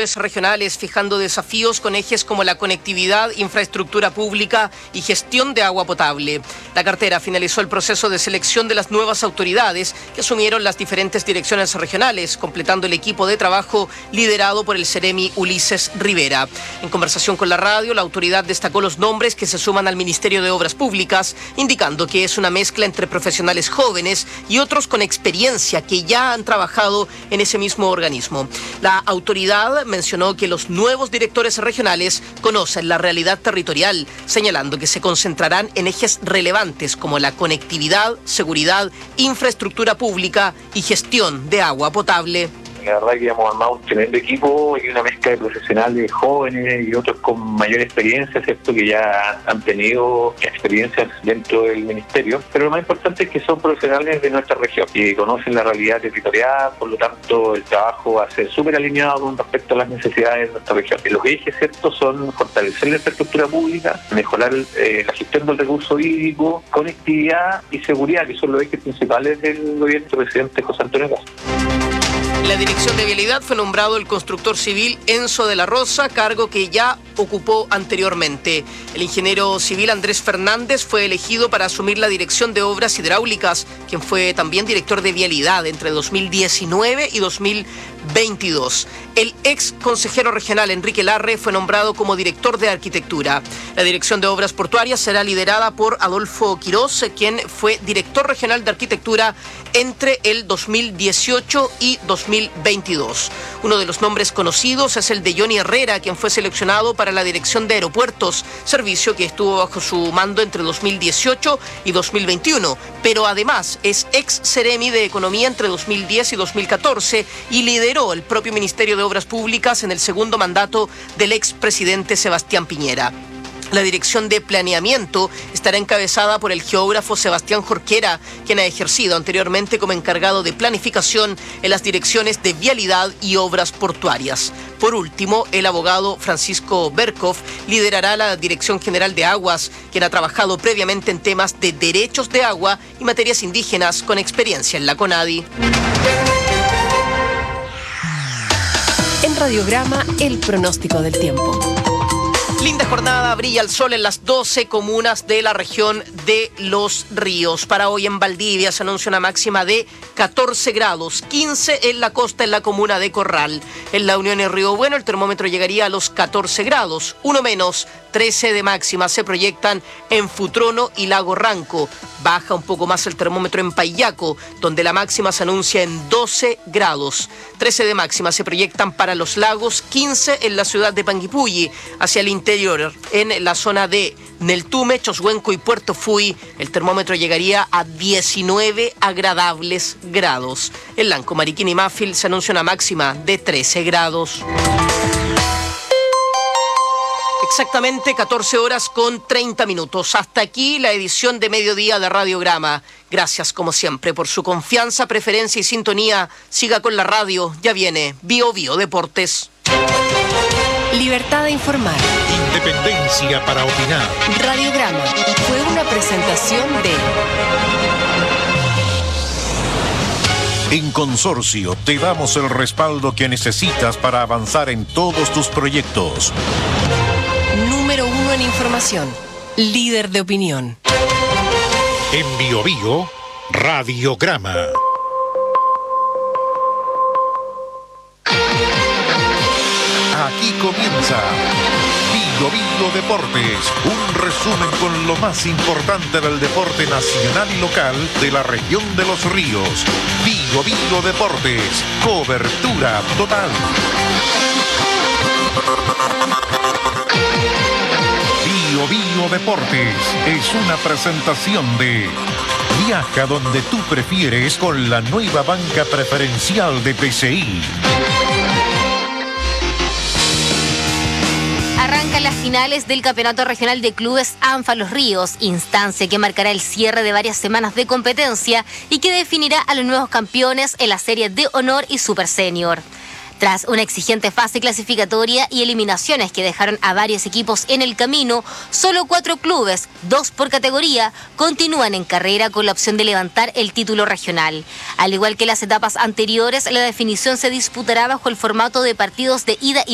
directores regionales, fijando desafíos con ejes como la conectividad, infraestructura pública y gestión de agua potable. La cartera finalizó el proceso de selección de las nuevas autoridades que asumieron las diferentes direcciones regionales, completando el equipo de trabajo liderado por el Seremi Ulises Rivera. En conversación con la radio, la autoridad destacó los nombres que se suman al Ministerio de Obras Públicas, indicando que es una mezcla entre profesionales jóvenes y otros con experiencia que ya han trabajado en ese mismo organismo. La autoridad mencionó que los nuevos directores regionales conocen la realidad territorial, señalando que se concentrarán en ejes relevantes como la conectividad, seguridad, infraestructura pública y gestión de agua potable. La verdad que hemos armado un tremendo equipo y una mezcla de profesionales jóvenes y otros con mayor experiencia, ¿cierto? Que ya han tenido experiencias dentro del ministerio. Pero lo más importante es que son profesionales de nuestra región, que conocen la realidad territorial, por lo tanto el trabajo va a ser súper alineado con respecto a las necesidades de nuestra región. Y los ejes, ¿cierto?, son fortalecer la infraestructura pública, mejorar la gestión del recurso hídrico, conectividad y seguridad, que son los ejes principales del gobierno del presidente José Antonio Cast. En la Dirección de Vialidad fue nombrado el constructor civil Enzo de la Rosa, cargo que ya ocupó anteriormente. El ingeniero civil Andrés Fernández fue elegido para asumir la Dirección de Obras Hidráulicas, quien fue también director de Vialidad entre 2019 y 2022. El ex consejero regional Enrique Larre fue nombrado como director de Arquitectura. La Dirección de Obras Portuarias será liderada por Adolfo Quirós, quien fue director regional de Arquitectura entre el 2018 y 2022. Uno de los nombres conocidos es el de Johnny Herrera, quien fue seleccionado para la Dirección de Aeropuertos, servicio que estuvo bajo su mando entre 2018 y 2021, pero además es ex Seremi de Economía entre 2010 y 2014 y lideró el propio Ministerio de Obras Públicas en el segundo mandato del expresidente Sebastián Piñera. La Dirección de Planeamiento estará encabezada por el geógrafo Sebastián Jorquera, quien ha ejercido anteriormente como encargado de planificación en las direcciones de Vialidad y Obras Portuarias. Por último, el abogado Francisco Berkov liderará la Dirección General de Aguas, quien ha trabajado previamente en temas de derechos de agua y materias indígenas con experiencia en la CONADI. En Radiograma, el pronóstico del tiempo. Linda jornada, brilla el sol en las 12 comunas de la región de Los Ríos. Para hoy en Valdivia se anuncia una máxima de 14 grados, 15 en la costa en la comuna de Corral. En la Unión y Río Bueno el termómetro llegaría a los 14 grados, uno menos, 13 de máxima se proyectan en Futrono y Lago Ranco. Baja un poco más el termómetro en Payaco, donde la máxima se anuncia en 12 grados. 13 de máxima se proyectan para Los Lagos, 15 en la ciudad de Panguipulli. Hacia el interior, en la zona de Neltume, Choshuenco y Puerto Fui, el termómetro llegaría a 19 agradables grados. En Lanco, Mariquina y Mafil se anuncia una máxima de 13 grados. Exactamente 14 horas con 30 minutos. Hasta aquí la edición de mediodía de Radiograma. Gracias, como siempre, por su confianza, preferencia y sintonía. Siga con la radio. Ya viene Bio Bio Deportes. Libertad de informar. Independencia para opinar. Radiograma fue una presentación de... En Consorcio te damos el respaldo que necesitas para avanzar en todos tus proyectos. Número 1 en información. Líder de opinión. En Bio Bio, Radiograma. Aquí comienza Bio Bio Deportes, un resumen con lo más importante del deporte nacional y local de la región de Los Ríos. Bio Bio Deportes, cobertura total. Bio Bio Deportes es una presentación de Viaja donde tú prefieres con la nueva banca preferencial de PCI. Arrancan las finales del Campeonato Regional de Clubes ANFA Los Ríos, instancia que marcará el cierre de varias semanas de competencia y que definirá a los nuevos campeones en la serie de honor y Super Senior. Tras una exigente fase clasificatoria y eliminaciones que dejaron a varios equipos en el camino, solo 4 clubes, 2 por categoría, continúan en carrera con la opción de levantar el título regional. Al igual que las etapas anteriores, la definición se disputará bajo el formato de partidos de ida y